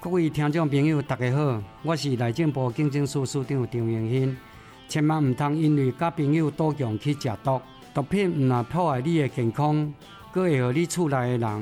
各位听众朋友，大家好，我是内政部警政署署长张荣兴。千万唔通因为甲朋友赌强去食毒，毒品唔但破坏你的健康，阁会互你厝内的人